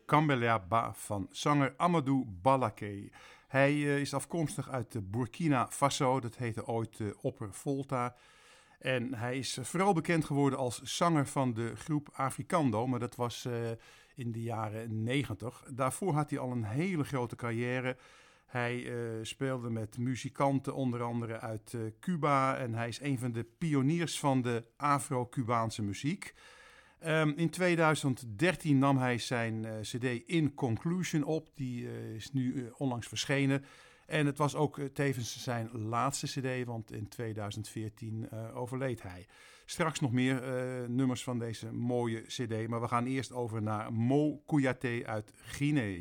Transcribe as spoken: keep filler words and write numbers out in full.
Kambela Ba van zanger Amadou Balaké. Hij uh, is afkomstig uit uh, Burkina Faso, dat heette ooit uh, Opper Volta. En hij is vooral bekend geworden als zanger van de groep Africando, maar dat was uh, in de jaren negentig. Daarvoor had hij al een hele grote carrière. Hij uh, speelde met muzikanten, onder andere uit uh, Cuba. En hij is een van de pioniers van de Afro-Cubaanse muziek. Um, in tweeduizend dertien nam hij zijn uh, cd In Conclusion op. Die uh, is nu uh, onlangs verschenen. En het was ook uh, tevens zijn laatste cd, want in tweeduizend veertien uh, overleed hij. Straks nog meer uh, nummers van deze mooie cd. Maar we gaan eerst over naar Mo Kouyaté uit Guinea.